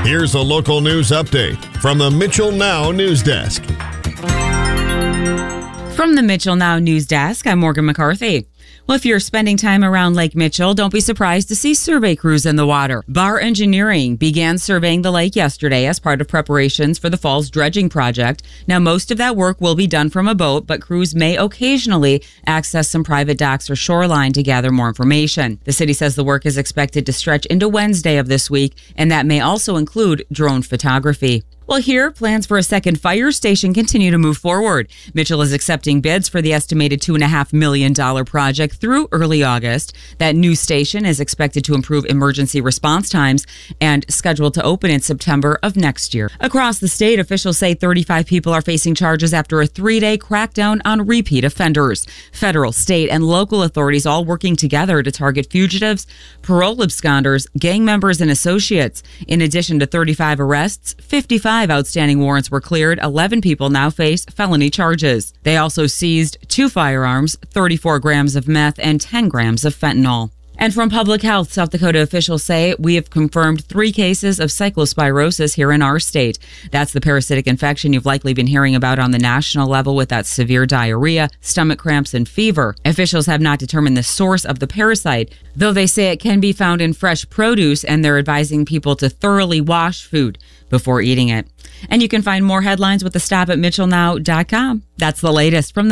Here's a local news update from the Mitchell Now News Desk. From the Mitchell Now News Desk, I'm Morgan McCarthy. Well, if you're spending time around Lake Mitchell, don't be surprised to see survey crews in the water. Bar Engineering began surveying the lake yesterday as part of preparations for the fall's dredging project. Now, most of that work will be done from a boat, but crews may occasionally access some private docks or shoreline to gather more information. The city says the work is expected to stretch into Wednesday of this week, and that may also include drone photography. Well, here, plans for a second fire station continue to move forward. Mitchell is accepting bids for the estimated $2.5 million project through early August. That new station is expected to improve emergency response times and scheduled to open in September of next year. Across the state, officials say 35 people are facing charges after a 3-day crackdown on repeat offenders. Federal, state, and local authorities all working together to target fugitives, parole absconders, gang members, and associates. In addition to 35 arrests, 55 outstanding warrants were cleared. 11 people now face felony charges. They also seized 2 firearms, 34 grams of meth, and 10 grams of fentanyl. And from Public Health, South Dakota officials say we have confirmed 3 cases of cyclospirosis here in our state. That's the parasitic infection you've likely been hearing about on the national level with that severe diarrhea, stomach cramps, and fever. Officials have not determined the source of the parasite, though they say it can be found in fresh produce, and they're advising people to thoroughly wash food before eating it. And you can find more headlines with a stop at mitchellnow.com. That's the latest from the